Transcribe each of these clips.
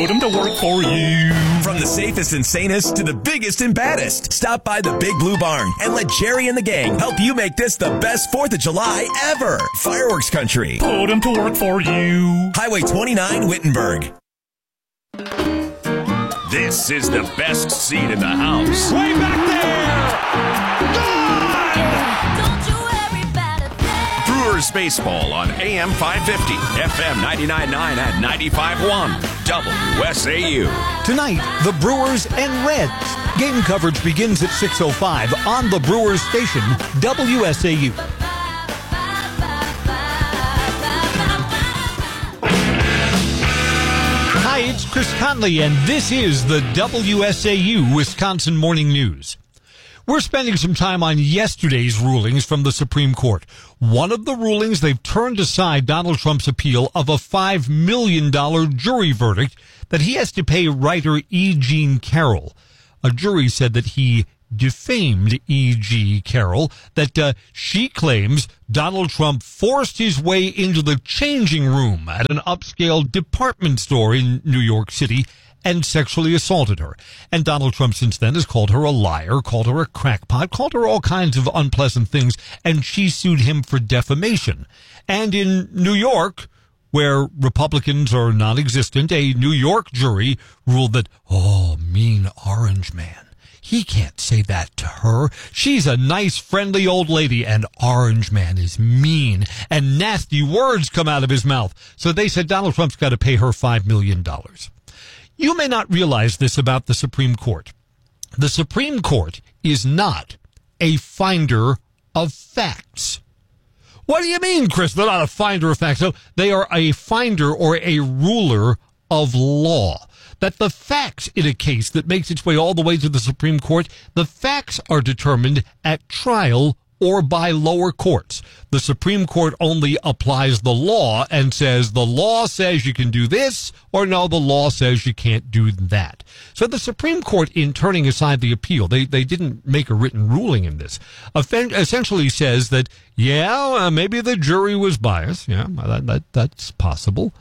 Put them to work for you. From the safest and sanest to the biggest and baddest, stop by the Big Blue Barn and let Jerry and the gang help you make this the best 4th of July ever. Fireworks Country. Put them to work for you. Highway 29, Wittenberg. This is the best seat in the house. Way back there. Brewers baseball on AM 550, FM 99.9 and 95.1, WSAU. Tonight, the Brewers and Reds. Game coverage begins at 6:05 on the Brewers station, WSAU. Hi, it's Chris Conley, and this is the WSAU Wisconsin Morning News. We're spending some time on yesterday's rulings from the Supreme Court. One of the rulings, they've turned aside Donald Trump's appeal of a $5 million jury verdict that he has to pay writer E. Jean Carroll. A jury said that he defamed E. G. Carroll, that she claims Donald Trump forced his way into the changing room at an upscale department store in New York City and sexually assaulted her. And Donald Trump since then has called her a liar, called her a crackpot, called her all kinds of unpleasant things, and she sued him for defamation. And in New York, where Republicans are non-existent, a New York jury ruled that, mean orange man. He can't say that to her. She's a nice, friendly old lady, and orange man is mean, and nasty words come out of his mouth. So they said Donald Trump's got to pay her $5 million. You may not realize this about the Supreme Court. The Supreme Court is not a finder of facts. What do you mean, Chris? They're not a finder of facts. No, they are a finder or a ruler of law. That the facts in a case that makes its way all the way to the Supreme Court, the facts are determined at trial or by lower courts. The Supreme Court only applies the law and says the law says you can do this, or no, the law says you can't do that. So the Supreme Court, in turning aside the appeal, they didn't make a written ruling in this, essentially says that, maybe the jury was biased. Yeah, that's possible.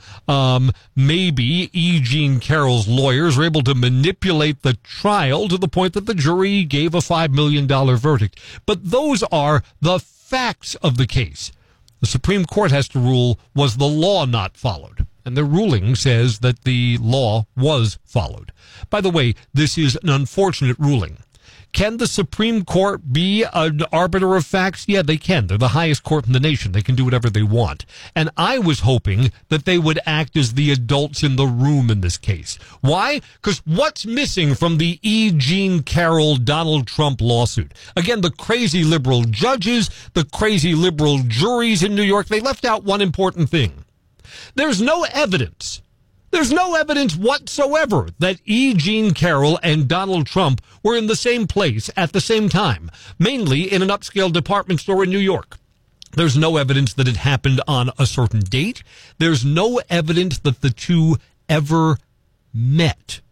Maybe E. Jean Carroll's lawyers were able to manipulate the trial to the point that the jury gave a $5 million verdict. But those are the facts of the case. The Supreme Court has to rule, was the law not followed? And the ruling says that the law was followed. By the way, this is an unfortunate ruling. Can the Supreme Court be an arbiter of facts? Yeah, they can. They're the highest court in the nation. They can do whatever they want. And I was hoping that they would act as the adults in the room in this case. Why? Because what's missing from the E. Jean Carroll Donald Trump lawsuit? Again, the crazy liberal judges, the crazy liberal juries in New York, they left out one important thing. There's no evidence. There's no evidence whatsoever that E. Jean Carroll and Donald Trump were in the same place at the same time, mainly in an upscale department store in New York. There's no evidence that it happened on a certain date. There's no evidence that the two ever met.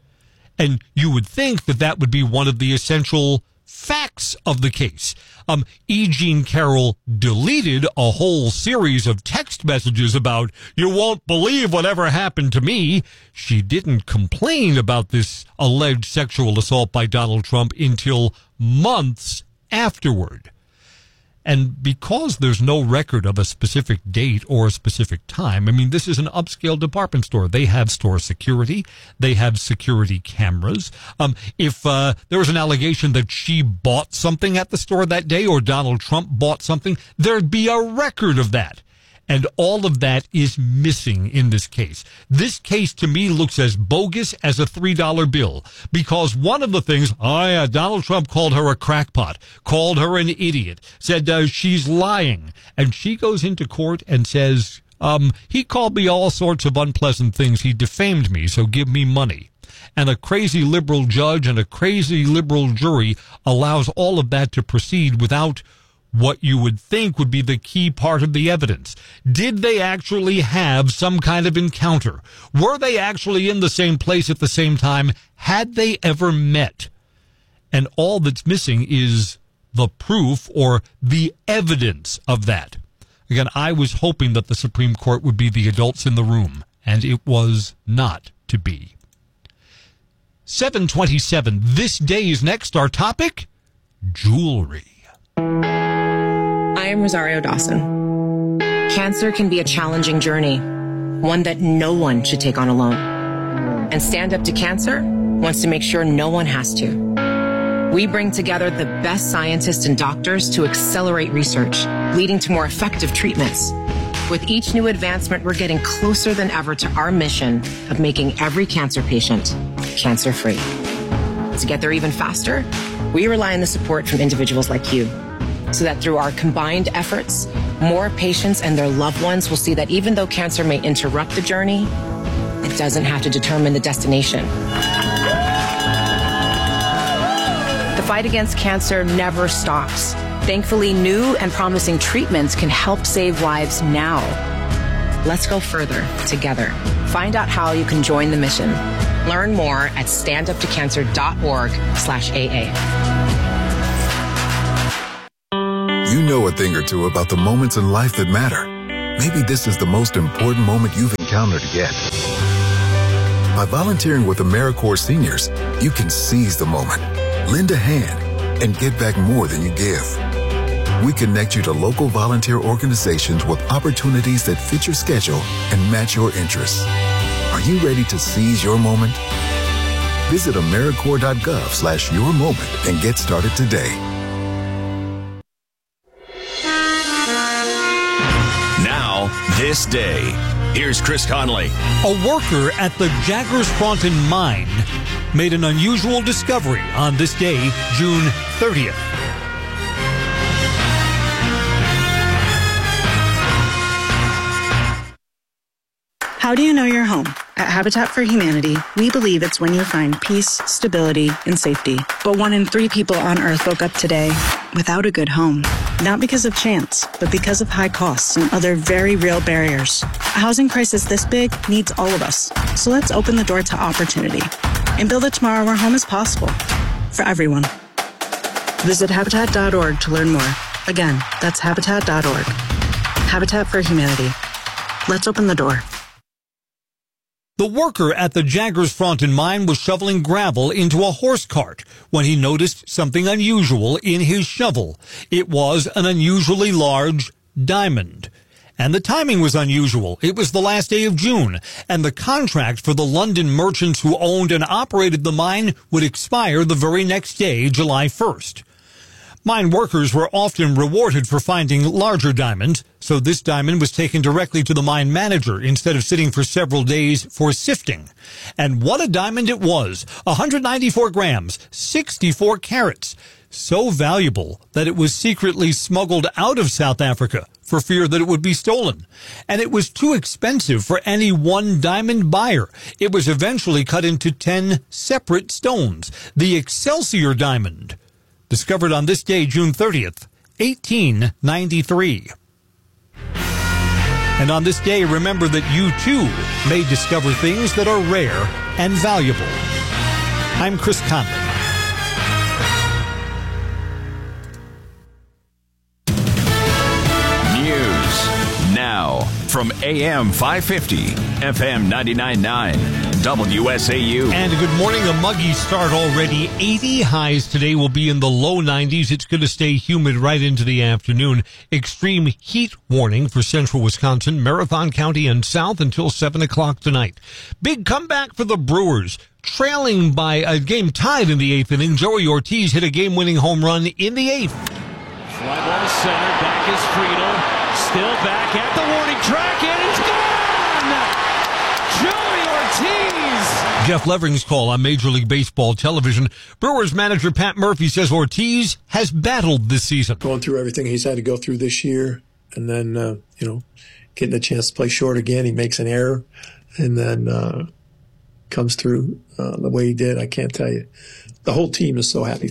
And you would think that that would be one of the essential facts of the case. E. Jean Carroll deleted a whole series of text messages about, you won't believe whatever happened to me. She didn't complain about this alleged sexual assault by Donald Trump until months afterward. And because there's no record of a specific date or a specific time, I mean, this is an upscale department store. They have store security. They have security cameras. If there was an allegation that she bought something at the store that day or Donald Trump bought something, there'd be a record of that. And all of that is missing in this case. This case, to me, looks as bogus as a $3 bill. Because one of the things, Donald Trump called her a crackpot, called her an idiot, said she's lying. And she goes into court and says, he called me all sorts of unpleasant things. He defamed me, so give me money. And a crazy liberal judge and a crazy liberal jury allows all of that to proceed without what you would think would be the key part of the evidence. Did they actually have some kind of encounter? Were they actually in the same place at the same time? Had they ever met? And all that's missing is the proof or the evidence of that. Again, I was hoping that the Supreme Court would be the adults in the room, and it was not to be. 7:27. This day's next, our topic, jewelry. I am Rosario Dawson. Cancer can be a challenging journey, one that no one should take on alone. And Stand Up to Cancer wants to make sure no one has to. We bring together the best scientists and doctors to accelerate research, leading to more effective treatments. With each new advancement, we're getting closer than ever to our mission of making every cancer patient cancer-free. To get there even faster, we rely on the support from individuals like you, so that through our combined efforts, more patients and their loved ones will see that even though cancer may interrupt the journey, it doesn't have to determine the destination. The fight against cancer never stops. Thankfully, new and promising treatments can help save lives now. Let's go further together. Find out how you can join the mission. Learn more at standuptocancer.org/AA. You know a thing or two about the moments in life that matter. Maybe this is the most important moment you've encountered yet. By volunteering with AmeriCorps Seniors, you can seize the moment, lend a hand, and get back more than you give. We connect you to local volunteer organizations with opportunities that fit your schedule and match your interests. Are you ready to seize your moment? Visit AmeriCorps.gov/yourmoment and get started today. Now, this day. Here's Chris Conley. A worker at the Jaggers-Fronten mine made an unusual discovery on this day, June 30th. How do you know you're home? At Habitat for Humanity, we believe it's when you find peace, stability, and safety. But 1 in 3 people on Earth woke up today without a good home. Not because of chance, but because of high costs and other very real barriers. A housing crisis this big needs all of us. So let's open the door to opportunity and build a tomorrow where home is possible for everyone. Visit Habitat.org to learn more. Again, that's Habitat.org. Habitat for Humanity. Let's open the door. The worker at the Jaggers-Fronten mine was shoveling gravel into a horse cart when he noticed something unusual in his shovel. It was an unusually large diamond. And the timing was unusual. It was the last day of June, and the contract for the London merchants who owned and operated the mine would expire the very next day, July 1st. Mine workers were often rewarded for finding larger diamonds, so this diamond was taken directly to the mine manager instead of sitting for several days for sifting. And what a diamond it was! 194 grams, 64 carats. So valuable that it was secretly smuggled out of South Africa for fear that it would be stolen. And it was too expensive for any one diamond buyer. It was eventually cut into 10 separate stones. The Excelsior diamond, discovered on this day, June 30th, 1893. And on this day, remember that you, too, may discover things that are rare and valuable. I'm Chris Conley. News now from AM 550, FM 99.9, WSAU. And good morning. A muggy start already. 80 highs today, will be in the low 90s. It's going to stay humid right into the afternoon. Extreme heat warning for central Wisconsin, Marathon County, and south until 7 o'clock tonight. Big comeback for the Brewers. Trailing by a game tied in the 8th inning, Joey Ortiz hit a game-winning home run in the 8th. Fly ball to center. Back is Friedel. Still back at the warning track, and it's gone! Joey Ortiz! Jeff Levering's call on Major League Baseball television. Brewers manager Pat Murphy says Ortiz has battled this season. Going through everything he's had to go through this year, and then, getting a chance to play short again. He makes an error, and then comes through the way he did. I can't tell you. The whole team is so happy for him.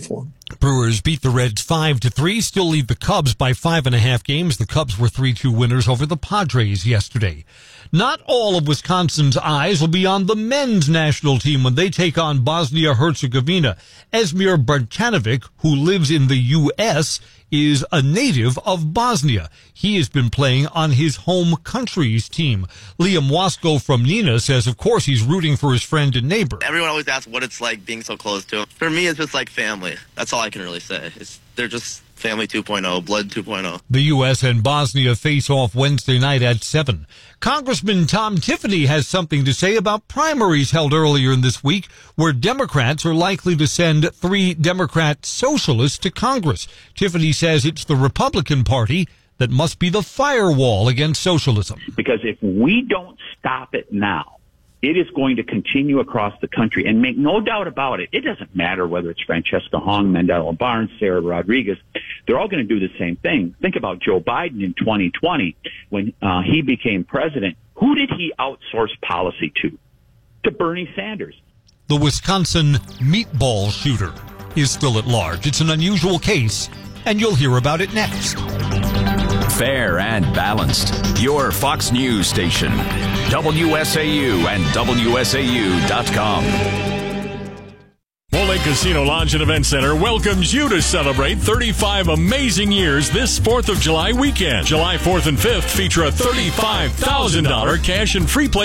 Brewers beat the Reds 5-3, still lead the Cubs by 5.5 games. The Cubs were 3-2 winners over the Padres yesterday. Not all of Wisconsin's eyes will be on the men's national team when they take on Bosnia-Herzegovina. Esmir Bartanovic, who lives in the U.S., is a native of Bosnia. He has been playing on his home country's team. Liam Wasko from Nina says, of course, he's rooting for his friend and neighbor. Everyone always asks what it's like being so close to him. For me, it's just like family. That's all I can really say. They're just family 2.0, blood 2.0. The U.S. and Bosnia face off Wednesday night at 7. Congressman Tom Tiffany has something to say about primaries held earlier in this week, where Democrats are likely to send 3 Democrat socialists to Congress. Tiffany says it's the Republican Party that must be the firewall against socialism. Because if we don't stop it now, it is going to continue across the country, and make no doubt about it. It doesn't matter whether it's Francesca Hong, Mandela Barnes, Sarah Rodriguez. They're all going to do the same thing. Think about Joe Biden in 2020 when he became president. Who did he outsource policy to? To Bernie Sanders. The Wisconsin meatball shooter is still at large. It's an unusual case, and you'll hear about it next. Fair and balanced. Your Fox News station. WSAU and WSAU.com. Wall Lake Casino Lodge and Event Center welcomes you to celebrate 35 amazing years this 4th of July weekend. July 4th and 5th feature a $35,000 cash and free play